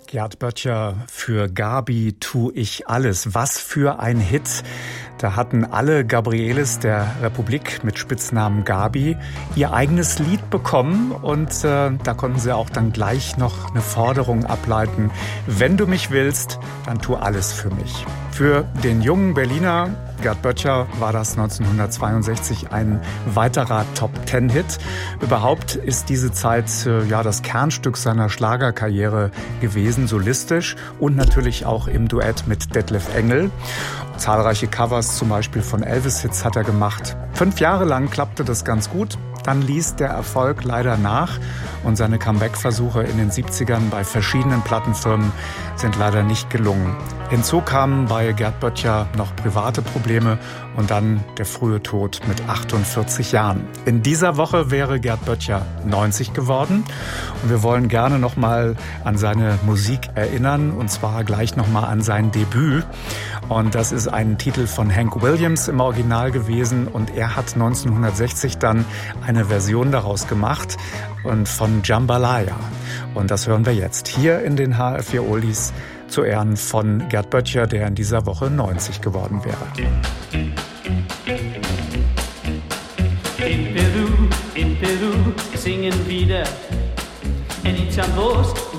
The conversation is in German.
Gerd Böttcher, für Gabi tu ich alles. Was für ein Hit. Da hatten alle Gabrieles der Republik mit Spitznamen Gabi ihr eigenes Lied bekommen und da konnten sie auch dann gleich noch eine Forderung ableiten. Wenn du mich willst, dann tu alles für mich. Für den jungen Berliner Gerd Böttcher war das 1962 ein weiterer Top-10-Hit. Überhaupt ist diese Zeit das Kernstück seiner Schlagerkarriere gewesen, solistisch und natürlich auch im Duett mit Detlef Engel. Zahlreiche Covers, zum Beispiel von Elvis-Hits, hat er gemacht. 5 Jahre lang klappte das ganz gut. Dann ließ der Erfolg leider nach und seine Comeback-Versuche in den 70ern bei verschiedenen Plattenfirmen sind leider nicht gelungen. Hinzu kamen bei Gerd Böttcher noch private Probleme und dann der frühe Tod mit 48 Jahren. In dieser Woche wäre Gerd Böttcher 90 geworden und wir wollen gerne nochmal an seine Musik erinnern und zwar gleich nochmal an sein Debüt. Und das ist ein Titel von Hank Williams im Original gewesen und er hat 1960 dann eine Version daraus gemacht und von Jambalaya. Und das hören wir jetzt hier in den HR4 Oldies zu Ehren von Gerd Böttcher, der in dieser Woche 90 geworden wäre. In Peru singen wieder Eni Chambos